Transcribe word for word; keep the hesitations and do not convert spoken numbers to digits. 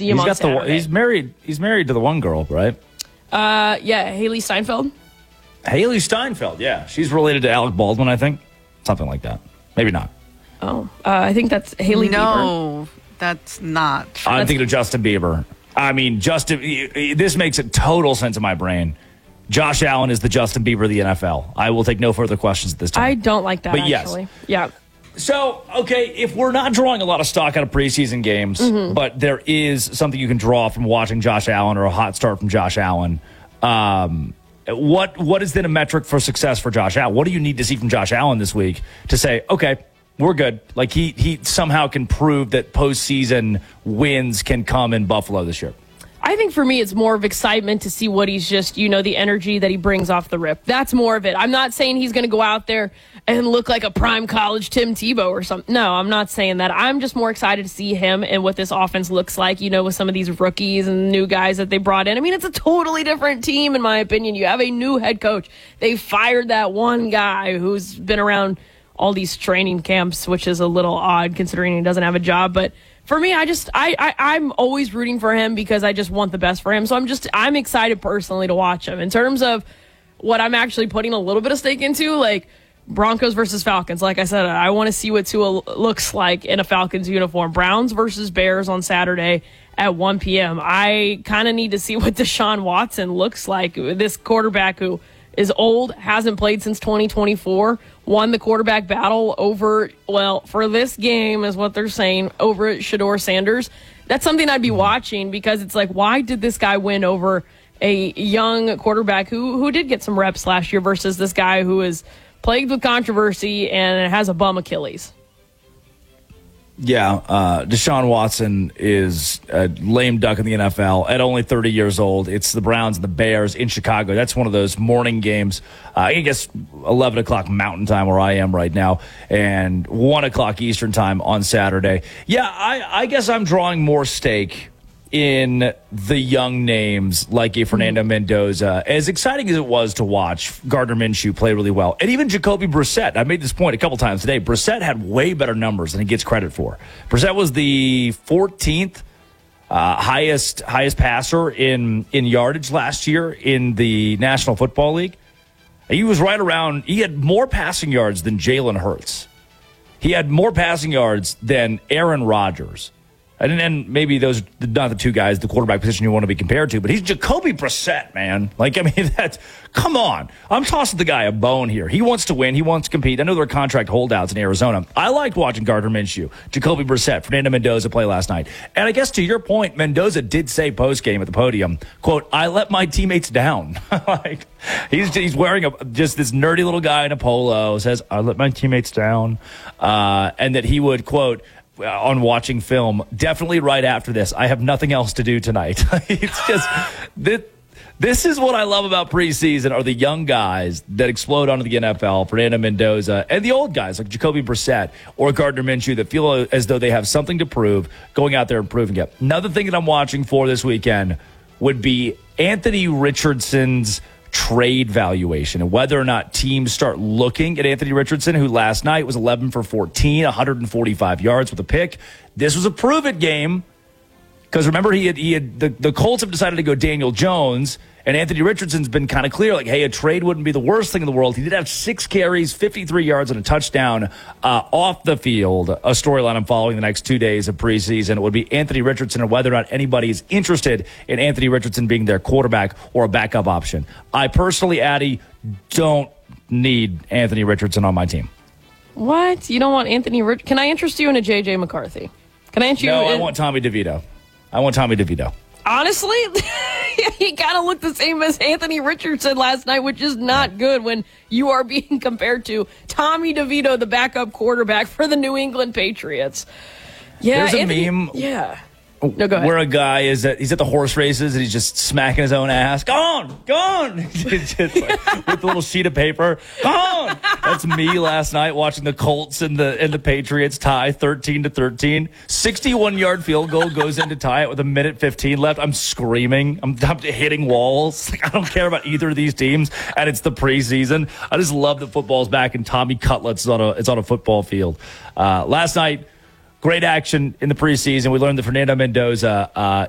see him he's on got Saturday. The, he's married. He's married to the one girl, right? Uh, yeah, Haley Steinfeld. Haley Steinfeld. Yeah, she's related to Alec Baldwin, I think, something like that. Maybe not. Oh, uh, I think that's Haley Bieber. No, that's not. I'm That's- thinking of Justin Bieber. I mean, Justin. This makes a total sense in my brain. Josh Allen is the Justin Bieber of the N F L. I will take no further questions at this time. I don't like that, But yes. actually. Yeah. So, okay, if we're not drawing a lot of stock out of preseason games, Mm-hmm. but there is something you can draw from watching Josh Allen or a hot start from Josh Allen, um, what what is then a metric for success for Josh Allen? What do you need to see from Josh Allen this week to say, okay, we're good? Like he he somehow can prove that postseason wins can come in Buffalo this year. I think for me, it's more of excitement to see what he's just, you know, the energy that he brings off the rip. That's more of it. I'm not saying he's going to go out there and look like a prime college Tim Tebow or something. No, I'm not saying that. I'm just more excited to see him and what this offense looks like, you know, with some of these rookies and new guys that they brought in. I mean, it's a totally different team, in my opinion. You have a new head coach. They fired that one guy who's been around all these training camps, which is a little odd considering he doesn't have a job. But for me, I just I, I I'm always rooting for him because I just want the best for him. So I'm just I'm excited personally to watch him. In terms of what I'm actually putting a little bit of stake into, like Broncos versus Falcons. Like I said, I want to see what Tua looks like in a Falcons uniform. Browns versus Bears on Saturday at one p.m. I kind of need to see what Deshaun Watson looks like. This quarterback who is old, hasn't played since twenty twenty-four, won the quarterback battle over, well, for this game is what they're saying, over Shedeur Sanders. That's something I'd be watching because it's like, why did this guy win over a young quarterback who, who did get some reps last year versus this guy who is plagued with controversy and has a bum Achilles? Yeah, uh, Deshaun Watson is a lame duck in the N F L at only thirty years old. It's the Browns and the Bears in Chicago. That's one of those morning games. Uh, I guess eleven o'clock Mountain Time where I am right now, and one o'clock Eastern Time on Saturday. Yeah, I, I guess I'm drawing more stake in the young names like a Fernando Mendoza. As exciting as it was to watch Gardner Minshew play really well, and even Jacoby Brissett. I made this point a couple times today. Brissett had way better numbers than he gets credit for. Brissett was the fourteenth uh, highest highest passer in in yardage last year in the National Football League. He was right around. He had more passing yards than Jalen Hurts. He had more passing yards than Aaron Rodgers. And then maybe those not the two guys, the quarterback position you want to be compared to, but he's Jacoby Brissett, man. Like, I mean, that's, come on. I'm tossing the guy a bone here. He wants to win. He wants to compete. I know there are contract holdouts in Arizona. I liked watching Gardner Minshew, Jacoby Brissett, Fernando Mendoza play last night. And I guess to your point, Mendoza did say post-game at the podium, quote, I let my teammates down. Like, he's he's wearing a, just this nerdy little guy in a polo, says, I let my teammates down. Uh, and that he would, quote, on watching film, definitely right after this, I have nothing else to do tonight. It's just this, this is what I love about preseason are the young guys that explode onto the N F L, Fernando Mendoza, and the old guys like Jacoby Brissett or Gardner Minshew that feel as though they have something to prove, going out there and proving it. Another thing that I'm watching for this weekend would be Anthony Richardson's trade valuation and whether or not teams start looking at Anthony Richardson, who last night was eleven for fourteen, one hundred forty-five yards with a pick. This was a prove-it game because remember he had he had the, the Colts have decided to go Daniel Jones, and Anthony Richardson's been kind of clear, like, hey, a trade wouldn't be the worst thing in the world. He did have six carries, fifty-three yards, and a touchdown uh, off the field. A storyline I'm following the next two days of preseason. It would be Anthony Richardson and whether or not anybody is interested in Anthony Richardson being their quarterback or a backup option. I personally, Addy, don't need Anthony Richardson on my team. What? You don't want Anthony Rich? Can I interest you in a J J McCarthy? Can I interest you? No, in- I want Tommy DeVito. I want Tommy DeVito. Honestly, he kind of looked the same as Anthony Richardson last night, which is not good when you are being compared to Tommy DeVito, the backup quarterback for the New England Patriots. Yeah, There's a Anthony, meme. Yeah. No, go ahead. Where a guy is at, he's at the horse races and he's just smacking his own ass. Go on, go on, just like, with a little sheet of paper. Go on. That's me last night watching the Colts and the and the Patriots tie thirteen to thirteen. sixty-one yard field goal goes in to tie it with a minute fifteen left. I'm screaming. I'm, I'm hitting walls. Like, I don't care about either of these teams, and it's the preseason. I just love that football's back and Tommy Cutlets is on a it's on a football field. Uh, last night. Great action in the preseason. We learned that Fernando Mendoza uh,